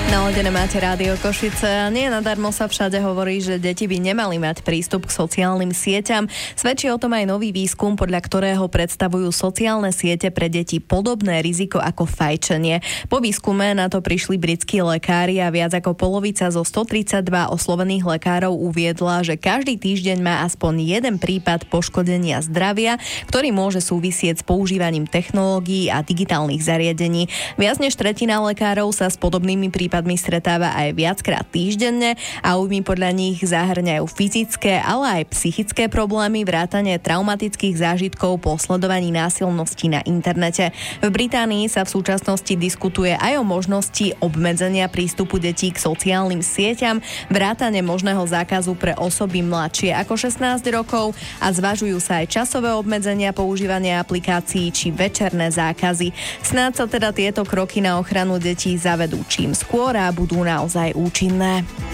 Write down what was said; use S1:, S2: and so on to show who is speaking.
S1: Naladené máte Rádio Košice a nie nadarmo sa všade hovorí, že deti by nemali mať prístup k sociálnym sieťam. Svedčí o tom aj nový výskum, podľa ktorého predstavujú sociálne siete pre deti podobné riziko ako fajčenie. Po výskume na to prišli britskí lekári a viac ako polovica zo 132 oslovených lekárov uviedla, že každý týždeň má aspoň jeden prípad poškodenia zdravia, ktorý môže súvisieť s používaním technológií a digitálnych zariadení. Viac než tretina lekárov sa s podobnými prípadmi stretáva aj viackrát týždenne a újmy podľa nich zahŕňajú fyzické, ale aj psychické problémy, vrátane traumatických zážitkov po sledovaní násilností na internete. V Británii sa v súčasnosti diskutuje aj o možnosti obmedzenia prístupu detí k sociálnym sieťam, vrátane možného zákazu pre osoby mladšie ako 16 rokov a zvažujú sa aj časové obmedzenia používania aplikácií či večerné zákazy. Snáď sa teda tieto kroky na ochranu detí zavedú čím skôr a budú naozaj účinné.